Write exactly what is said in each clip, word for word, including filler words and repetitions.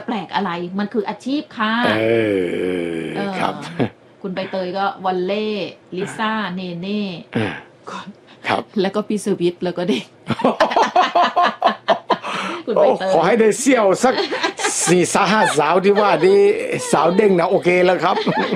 ปลกอะไรมันคืออาชีพค่ะเออครับคุณใบเตยก็วอลเล่ลิซ่าเนเน่ครับแล้วก็พี่สุวิทย์แล้วก็เด็กคุณใบเตยขอให้ได้เสี่ยวสักสี่สห้าสาวที่ว่าดีสาวเด้งนะโอเคแล้วครับ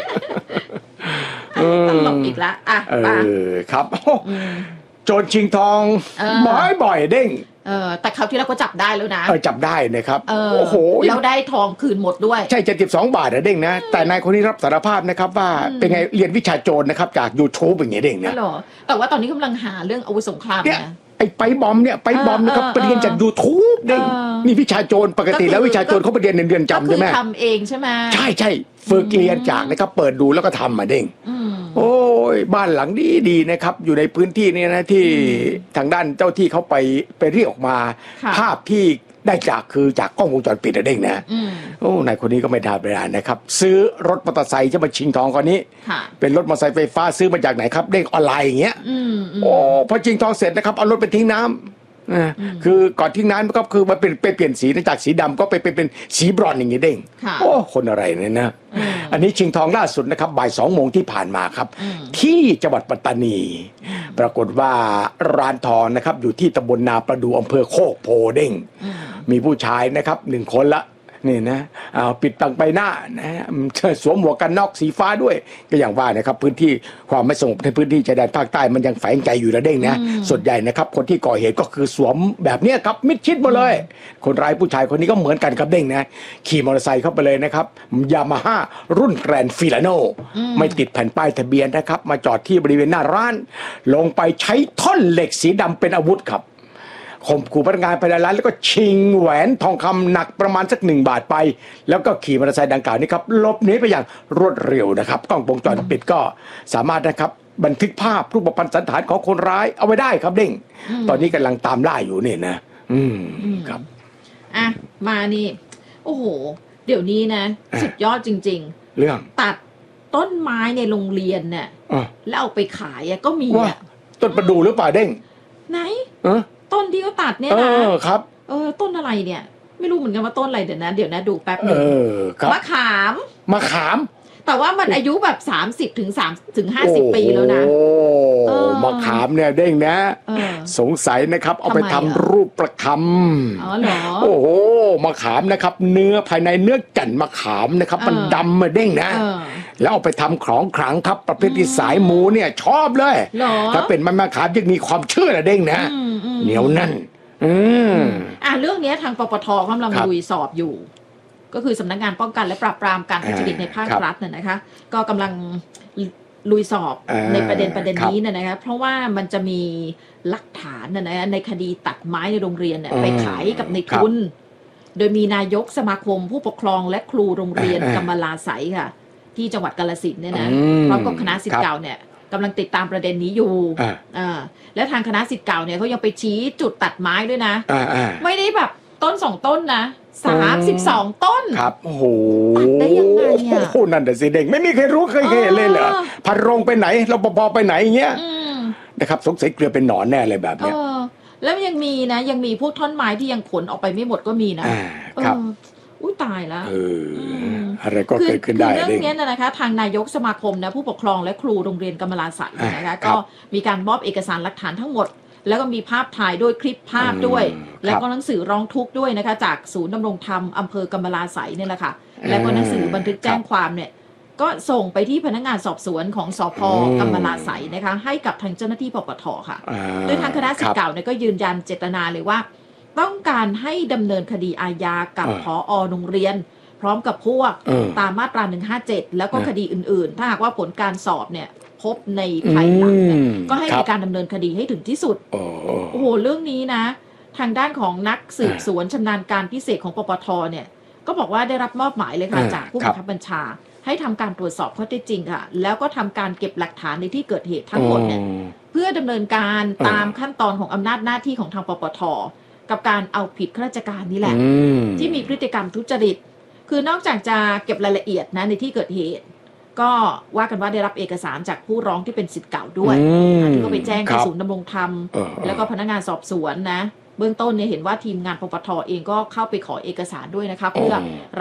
ตลกอีกละอ่ะเออครับโจรชิงทองบ่อยๆเด้งเออแต่คราวที่แล้วก็จับได้แล้วนะเออจับได้นะครับโอ้โหแล้วได้ทองคืนหมดด้วยใช่เจ็ดสิบสองบาทนะเด้งนะแต่นายคนนี้รับสารภาพนะครับว่าเป็นไงเรียนวิชาโจรนะครับจาก YouTube อย่างเงี้ยเด้งนะแต่ว่าตอนนี้กำลังหาเรื่องอาวุธสงครามนะไอ้ไปบอมเนี่ยไปบอมนะครับไปเรียนจาก YouTube เด้งนี่วิชาโจรปกติแล้ววิชาโจรเขาไปเรียนในเรือนจำใช่ไหมทำเองใช่ไหมใช่ใช่ฝึกเรียนจากนะครับเปิดดูแล้วก็ทำมาเด้งโอ้ยบ้านหลังดีดีนะครับอยู่ในพื้นที่นี้นะที่ทางด้านเจ้าที่เขาไปไปเรียกออกมาภาพที่ได้จากคือจากกล้องวงจรปิดเด้งนะโอ้นายคนนี้ก็ไม่ธรรมดานะครับซื้อรถมอเตอร์ไซค์จะมาชิงทองคนนี้เป็นรถมอเตอร์ไซค์ไฟฟ้าซื้อมาจากไหนครับเด้งออนไลน์อย่างเงี้ยโอ้พอชิงทองเสร็จนะครับเอารถไปทิ้งน้ำคือก่อนทิ้งน้ำก็คือมันเป็นไปเปลี่ยนสีจากสีดำก็ไปเป็นเป็นสีบรอนซ์อย่างนี้เด้งโอ้คนอะไรเนี่ยนะอันนี้ชิงทองล่าสุดนะครับบ่ายสองโมงที่ผ่านมาครับที่จังหวัดปัตตานีปรากฏว่าร้านทองนะครับอยู่ที่ตำบลนาประดูอำเภอโคกโพเด้งมีผู้ชายนะครับหนึ่งคนละนี่นะปิดบังใบหน้านะสวมหมวกกันน็อกสีฟ้าด้วยก็อย่างว่านะครับพื้นที่ความไม่สงบในพื้นที่ชายแดนภาคใต้มันยังแฝงใจอยู่ระเด้งนะส่วนใหญ่นะครับคนที่ก่อเหตุก็คือสวมแบบนี้ครับมิดชิดหมดเลยคนร้ายผู้ชายคนนี้ก็เหมือนกันกับเด้งนะขี่มอเตอร์ไซค์เข้าไปเลยนะครับยามาฮ่ารุ่นแกรนด์ฟิลาโนไม่ติดแผ่นป้ายทะเบียนนะครับมาจอดที่บริเวณหน้าร้านลงไปใช้ท่อนเหล็กสีดำเป็นอาวุธครับข่มขู่พนักงานภายในร้านแล้วก็ชิงแหวนทองคำหนักประมาณสักหนึ่งบาทไปแล้วก็ขี่มอเตอร์ไซค์ดังกล่าวนี้ครับหลบหนีไปอย่างรวดเร็วนะครับกล้องวงจรปิดก็สามารถนะครับบันทึกภาพรูปพรรณสันฐานของคนร้ายเอาไว้ได้ครับเด้งตอนนี้กำลังตามล่าอยู่เนี่ยนะอืมครับอ่ะมานี่โอ้โหเดี๋ยวนี้นะสุดยอดจริงๆเรื่องตัดต้นไม้ในโรงเรียนเนี่ยแล้วเอาไปขายก็มีอ่ะต้นประดู่หรือเปล่าเด้งไหนต้นที่เขาตัดเนี่ยนะเออครับเออต้นอะไรเนี่ยไม่รู้เหมือนกันว่าต้นอะไรเดี๋ยวนะเดี๋ยวนะดูแป๊บหนึ่งมะขามมะขามแต่ว่ามันอายุแบบสามสิบถึงสามถึงห้าสิบปีแล้วนะโอ้มะขามเนี่ยเด้งนะสงสัยนะครับเอาไปทำรูปประคำอ๋อเหรอโอ้โหมะขามนะครับเนื้อภายในเนื้อแก่นมะขามนะครับมันดำมาเด้งนะแล้วเอาไปทำของขลังครับประเภทที่สายมูเนี่ยชอบเลยถ้าเป็นมันมะขามยังมีความเชื่อนะเด้งนะเหนียวนั่นอืมอ่ะเรื่องนี้ทางปปทกำลังลุยสอบอยู่ก็คือสำนักงานป้องกันและปราบปรามการทุจริตในภาครัฐเนี่ยนะคะก็กำลังลุยสอบในประเด็นประเด็นนี้เนี่ยนะคะเพราะว่ามันจะมีหลักฐานนะนะในคดีตัดไม้ในโรงเรียนเนี่ยไปขายกับในทุนโดยมีนายกสมาคมผู้ปกครองและครูโรงเรียนกำมะลาไสยค่ะที่จังหวัดกาฬสินธุ์เนี่ยนะพร้อมกับคณะศิษย์เก่าเนี่ยกำลังติดตามประเด็นนี้อยู่อ่าแล้วทางคณะศิษย์เก่าเนี่ยเขายังไปชี้จุดตัดไม้ด้วยนะไม่ได้แบบต้นสองต้นนะสามสิบสองต้นครับโอ้โหตัดได้ยังไงอ่ะโอ้นั่นแต่สิเด็กไม่มีใครรู้เคยเห็นเลยเหรอพันโรงไปไหนรปภไปไหนเงี้ยนะครับสงสัยเกลือเป็นหนอนแน่เลยแบบเนี้ยแล้วยังมีนะยังมีพวกท่อนไม้ที่ยังขนออกไปไม่หมดก็มีนะครับอุ้ยตายแล้วอะไรก็เกิดขึ้นได้เรื่องนี้นะคะทางนายกสมาคมนะผู้ปกครองและครูโรงเรียนกำมะลาไสยนะคะก็มีการมอบเอกสารหลักฐานทั้งหมดแล้วก็มีภาพถ่ายด้วยคลิปภาพด้วยแล้วก็หนังสือร้องทุกข์ด้วยนะคะจากศูนย์ดำรงธรรมอำเภอกำมะลาไสยเนี่ยแหละค่ะแล้วก็หนังสือบันทึกแจ้งความเนี่ยก็ส่งไปที่พนักงานสอบสวนของสภ.กำมะลาไสยนะคะให้กับทางเจ้าหน้าที่ปปท.ค่ะโดยทางคณะศิษย์เก่าเนี่ยก็ยืนยันเจตนาเลยว่าต้องการให้ดำเนินคดีอาญากับผอ.โรงเรียนพร้อมกับพวกตามมาตราหนึ่งห้าเจ็ดแล้วก็คดีอื่นๆถ้าหากว่าผลการสอบเนี่ยพบในภายหลังเนี่ยก็ให้มีการดำเนินคดีให้ถึงที่สุดโอ้โหเรื่องนี้นะทางด้านของนักสืบสวนชำนาญการพิเศษของปปทเนี่ยก็บอกว่าได้รับมอบหมายเลยค่ะจากผู้บังคับบัญชาให้ทำการตรวจสอบข้อเท็จจริงค่ะแล้วก็ทำการเก็บหลักฐานในที่เกิดเหตุทั้งหมดเนี่ยเพื่อดำเนินการตามขั้นตอนของอำนาจหน้าที่ของทางปปทกับการเอาผิดข้าราชการนี่แหละที่มีพฤติกรรมทุจริตคือนอกจากจะเก็บรายละเอียดนะในที่เกิดเหตุก็ว่ากันว่าได้รับเอกสารจากผู้ร้องที่เป็นศิษย์เก่าด้วยที่เขาไปแจ้งที่ศูนย์ดำรงธรรมแล้วก็พนักงานสอบสวนนะเบื้องต้นเนี่ยเห็นว่าทีมงานปปทเองก็เข้าไปขอเอกสารด้วยนะคะเพื่อ